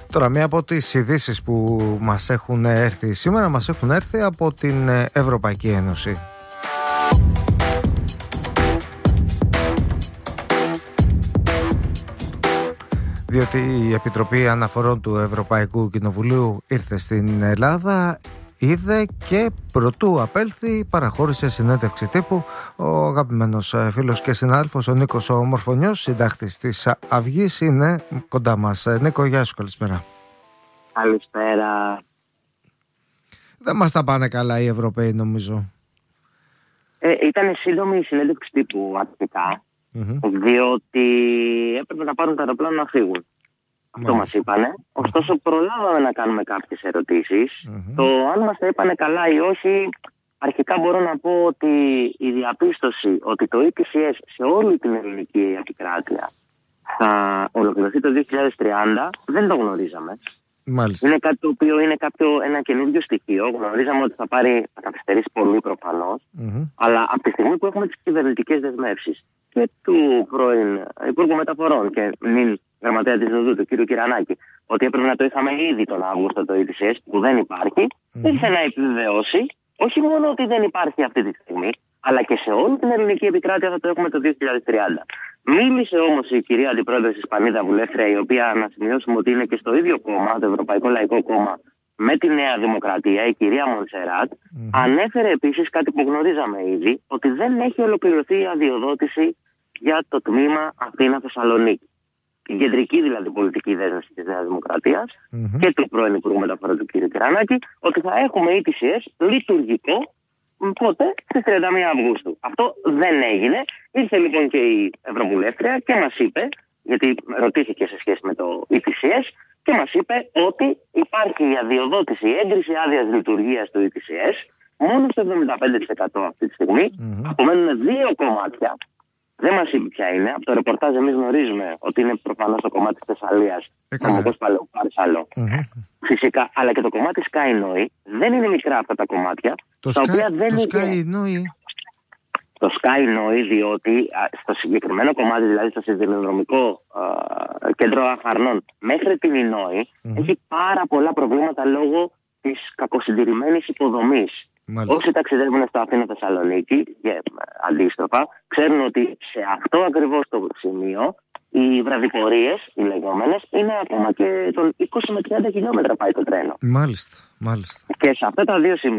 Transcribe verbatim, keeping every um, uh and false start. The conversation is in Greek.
Τώρα, μία από τις ειδήσεις που μας έχουν έρθει σήμερα μας έχουν έρθει από την Ευρωπαϊκή Ένωση. Διότι η Επιτροπή Αναφορών του Ευρωπαϊκού Κοινοβουλίου ήρθε στην Ελλάδα, είδε και προτού απέλθει παραχώρησε συνέντευξη τύπου ο αγαπημένος φίλος και συνάδελφος ο Νίκος ο Μορφωνιός, συντάκτης της Αυγής, είναι κοντά μας. Νίκο, γεια σου, καλησπέρα. Καλησπέρα. Δεν μας τα πάνε καλά οι Ευρωπαίοι, νομίζω. Ε, ήταν σύντομη η συνέντευξη τύπου αρχικά, mm-hmm. διότι έπρεπε να πάρουν τα αεροπλάνα να φύγουν. Αυτό μας είπανε. Ωστόσο, προλάβαμε να κάνουμε κάποιες ερωτήσεις. Mm-hmm. Το αν μας τα είπανε καλά ή όχι, αρχικά μπορώ να πω ότι η διαπίστωση ότι το ι τι σι ες σε όλη την ελληνική επικράτεια θα ολοκληρωθεί το δύο χιλιάδες τριάντα, δεν το γνωρίζαμε. Μάλιστα. Είναι κάτι το οποίο είναι κάποιο, ένα καινούργιο στοιχείο. Γνωρίζαμε ότι θα πάρει, θα καθυστερήσει πολύ προφανώς. Mm-hmm. Αλλά από τη στιγμή που έχουμε τις κυβερνητικές δεσμεύσεις και του πρώην Υπουργού Μεταφορών και νυν γραμματέα της ΔΟΔΟΥ, του κ. Κυρανάκη, ότι έπρεπε να το είχαμε ήδη τον Αύγουστο το ι τι σι ες, που δεν υπάρχει, mm-hmm. ήρθε να επιβεβαιώσει όχι μόνο ότι δεν υπάρχει αυτή τη στιγμή, αλλά και σε όλη την ελληνική επικράτεια θα το έχουμε το δύο χιλιάδες τριάντα. Μίλησε όμως η κυρία Αντιπρόεδρος της Πανίδα Βουλεύτρια, η οποία, να σημειώσουμε ότι είναι και στο ίδιο κόμμα, το Ευρωπαϊκό Λαϊκό Κόμμα, με τη Νέα Δημοκρατία, η κυρία Μονσεράτ, mm-hmm. ανέφερε επίσης κάτι που γνωρίζαμε ήδη, ότι δεν έχει ολοκληρωθεί η αδειοδότηση για το τμήμα Αθήνα-Θεσσαλονίκη. Την κεντρική δηλαδή πολιτική δέσμευση της Νέας Δημοκρατίας mm-hmm. και του πρώην Υπουργού Μεταφορών του κ. Κυρανάκη, ότι θα έχουμε ι τι σι ες λειτουργικό. Πότε, στις τριάντα μία Αυγούστου. Αυτό δεν έγινε. Ήρθε λοιπόν και η Ευρωβουλεύτρια και μας είπε, γιατί ρωτήθηκε σε σχέση με το ι τι σι ες, και μας είπε ότι υπάρχει η αδειοδότηση, η έγκριση άδειας λειτουργίας του ι τι σι ες, μόνο στο εβδομήντα πέντε τοις εκατό αυτή τη στιγμή. Mm-hmm. Απομένουν δύο κομμάτια. Δεν μας είπε ποια είναι. Από το ρεπορτάζ εμείς γνωρίζουμε ότι είναι προφανώς το κομμάτι της Θεσσαλίας, νομικός Παρσαλό. Mm-hmm. Φυσικά, αλλά και το κομμάτι SkyNoe. Δεν είναι μικρά αυτά τα κομμάτια. Το, τα Sky, οποία δεν το είναι... SkyNoe. Το SkyNoe, διότι στο συγκεκριμένο κομμάτι, δηλαδή στο σιδηροδρομικό uh, κέντρο Αχαρνών μέχρι την Ινόη, mm-hmm. έχει πάρα πολλά προβλήματα λόγω της κακοσυντηρημένης υποδομής. Μάλιστα. Όσοι ταξιδεύουν στο Αθήνα Θεσσαλονίκη και αντίστροφα, ξέρουν ότι σε αυτό ακριβώς το σημείο οι βραδιπορίες, οι λεγόμενες, είναι ακόμα και των είκοσι με τριάντα χιλιόμετρα πάει το τρένο. Μάλιστα, μάλιστα. Και σε αυτά τα δύο σημεία